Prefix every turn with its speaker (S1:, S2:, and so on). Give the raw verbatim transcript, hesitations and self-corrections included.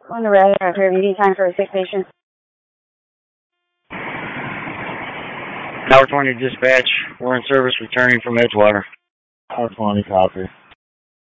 S1: On the red, after meeting time for a sick patient.
S2: Tower twenty dispatch, we're in service returning from Edgewater.
S3: Tower twenty, copy.